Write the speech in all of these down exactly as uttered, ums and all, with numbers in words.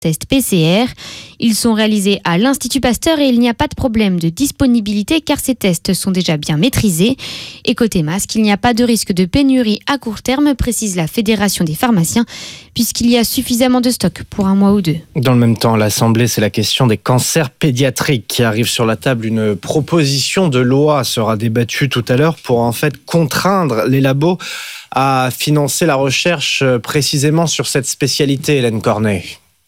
tests P C R. Ils sont réalisés à l'Institut Pasteur et il n'y a pas de problème de disponibilité car ces tests sont déjà bien maîtrisés. Et côté masque, il n'y a pas de risque de pénurie à court terme, précise la Fédération des pharmaciens, puisqu'il y a suffisamment de stock pour un mois ou deux. Dans le même temps, à l'Assemblée, c'est la question des cancers pédiatriques qui arrive sur la table. Une proposition de loi sera débattue tout à l'heure pour en fait contraindre les labos à financer la recherche précisément sur cette spécialité, Hélène Cornet.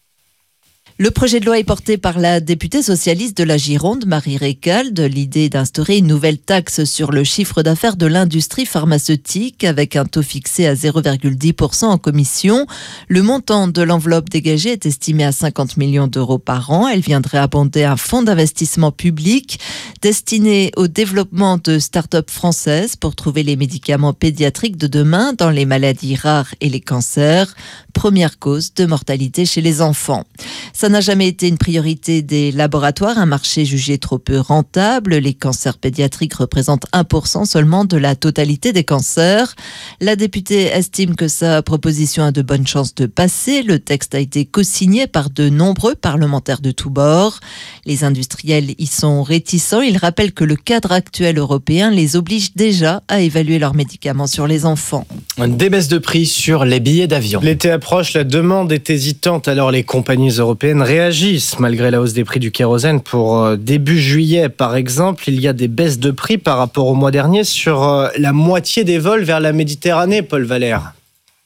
Le projet de loi est porté par la députée socialiste de la Gironde, Marie Récalde. L'idée d'instaurer une nouvelle taxe sur le chiffre d'affaires de l'industrie pharmaceutique avec un taux fixé à zéro virgule dix pour cent en commission. Le montant de l'enveloppe dégagée est estimé à cinquante millions d'euros par an. Elle viendrait abonder un fonds d'investissement public destiné au développement de start-up françaises pour trouver les médicaments pédiatriques de demain dans les maladies rares et les cancers, première cause de mortalité chez les enfants. Ça n'a jamais été une priorité des laboratoires, un marché jugé trop peu rentable. Les cancers pédiatriques représentent un pour cent seulement de la totalité des cancers. La députée estime que sa proposition a de bonnes chances de passer. Le texte a été co-signé par de nombreux parlementaires de tous bords. Les industriels y sont réticents. Ils rappellent que le cadre actuel européen les oblige déjà à évaluer leurs médicaments sur les enfants. Des baisses de prix sur les billets d'avion. L'été approche, la demande est hésitante, alors les compagnies européennes réagissent malgré la hausse des prix du kérosène. Pour début juillet, par exemple, il y a des baisses de prix par rapport au mois dernier sur la moitié des vols vers la Méditerranée, Paul Valère.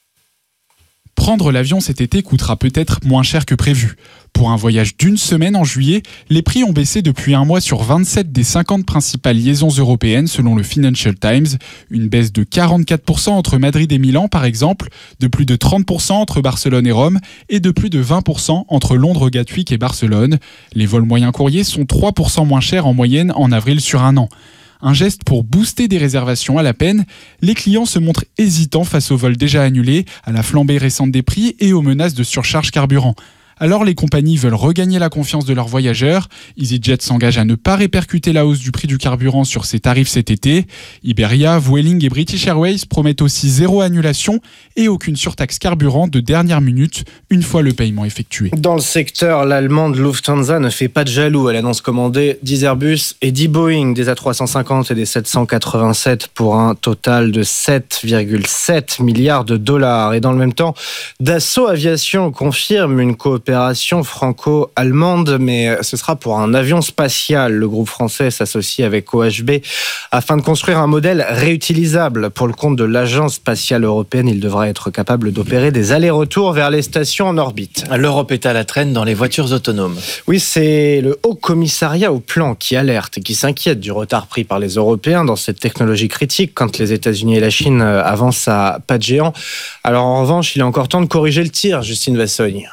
Prendre l'avion cet été coûtera peut-être moins cher que prévu. Pour un voyage d'une semaine en juillet, les prix ont baissé depuis un mois sur vingt-sept des cinquante principales liaisons européennes selon le Financial Times. Une baisse de quarante-quatre pour cent entre Madrid et Milan par exemple, de plus de trente pour cent entre Barcelone et Rome et de plus de vingt pour cent entre Londres, Gatwick et Barcelone. Les vols moyens courriers sont trois pour cent moins chers en moyenne en avril sur un an. Un geste pour booster des réservations à la peine, les clients se montrent hésitants face aux vols déjà annulés, à la flambée récente des prix et aux menaces de surcharge carburant. Alors les compagnies veulent regagner la confiance de leurs voyageurs. EasyJet s'engage à ne pas répercuter la hausse du prix du carburant sur ses tarifs cet été. Iberia, Vueling et British Airways promettent aussi zéro annulation et aucune surtaxe carburant de dernière minute une fois le paiement effectué. Dans le secteur, l'allemande Lufthansa ne fait pas de jaloux. Elle annonce commander dix Airbus et dix Boeing, des A trois cent cinquante et des sept cent quatre-vingt-sept pour un total de sept virgule sept milliards de dollars. Et dans le même temps, Dassault Aviation confirme une coopération Opération franco-allemande, mais ce sera pour un avion spatial. Le groupe français s'associe avec O H B afin de construire un modèle réutilisable. Pour le compte de l'Agence spatiale européenne, il devra être capable d'opérer des allers-retours vers les stations en orbite. L'Europe est à la traîne dans les voitures autonomes. Oui, c'est le Haut Commissariat au Plan qui alerte et qui s'inquiète du retard pris par les Européens dans cette technologie critique quand les États-Unis et la Chine avancent à pas de géant. Alors en revanche, il est encore temps de corriger le tir, Justine Vassogne.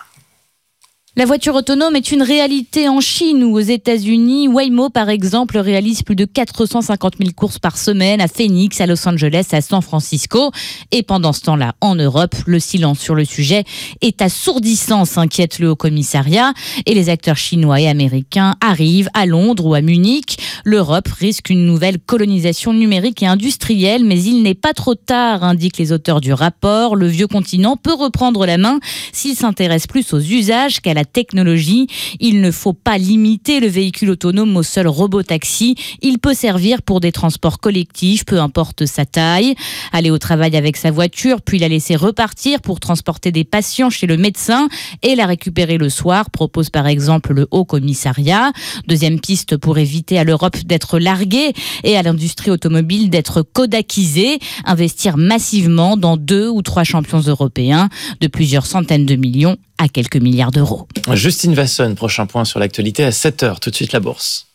La voiture autonome est une réalité en Chine ou aux États-Unis. Waymo, par exemple, réalise plus de quatre cent cinquante mille courses par semaine à Phoenix, à Los Angeles, à San Francisco. Et pendant ce temps-là, en Europe, le silence sur le sujet est assourdissant, s'inquiète le Haut-Commissariat. Et les acteurs chinois et américains arrivent à Londres ou à Munich. L'Europe risque une nouvelle colonisation numérique et industrielle, mais il n'est pas trop tard, indiquent les auteurs du rapport. Le vieux continent peut reprendre la main s'il s'intéresse plus aux usages qu'à la technologie. Il ne faut pas limiter le véhicule autonome au seul robot-taxi. Il peut servir pour des transports collectifs, peu importe sa taille. Aller au travail avec sa voiture, puis la laisser repartir pour transporter des patients chez le médecin et la récupérer le soir, propose par exemple le Haut-Commissariat. Deuxième piste pour éviter à l'Europe d'être larguée et à l'industrie automobile d'être kodakisée. Investir massivement dans deux ou trois champions européens de plusieurs centaines de millions à quelques milliards d'euros. Justine Vassonne, prochain point sur l'actualité à sept heures. Tout de suite la bourse.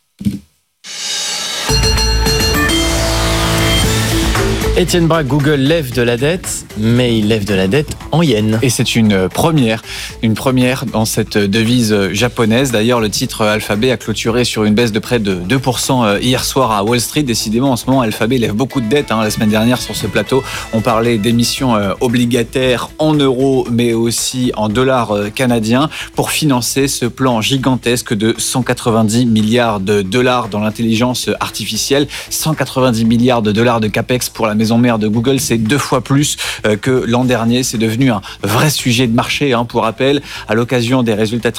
Étienne Braque, Google lève de la dette, mais il lève de la dette en yens. Et c'est une première, une première dans cette devise japonaise. D'ailleurs, le titre Alphabet a clôturé sur une baisse de près de deux pour cent hier soir à Wall Street. Décidément, en ce moment, Alphabet lève beaucoup de dettes. La semaine dernière, sur ce plateau, on parlait d'émissions obligataires en euros, mais aussi en dollars canadiens pour financer ce plan gigantesque de cent quatre-vingt-dix milliards de dollars dans l'intelligence artificielle, cent quatre-vingt-dix milliards de dollars de capex pour la maison maison mère de Google, c'est deux fois plus que l'an dernier. C'est devenu un vrai sujet de marché. Hein. Pour rappel, à l'occasion des résultats